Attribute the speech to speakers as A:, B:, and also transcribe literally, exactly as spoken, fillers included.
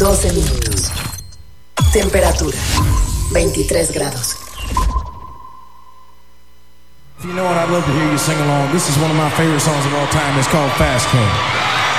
A: doce minutos. Temperatura, veintitrés grados.
B: You know what, I'd love to hear you sing along. This is one of my favorite songs of all time. It's called Fast Car.